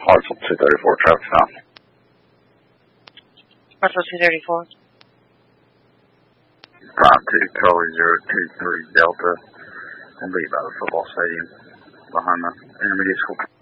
Hartsel 234, traffic south. Hartsel 234. 52 Charlie 023 Delta. Gonna be by the football stadium behind the intermediate school.